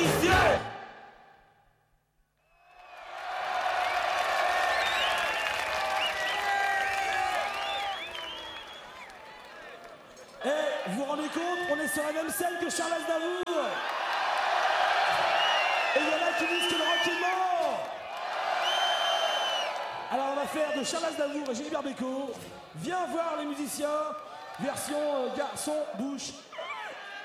musiciens. Vous vous rendez compte, on est sur la même scène que Charles Aznavour. Et il y en a qui disent que le rock est mort. Alors on va faire de Charles Aznavour et Gilbert Bécaud. Viens voir les musiciens, version garçon, bouche.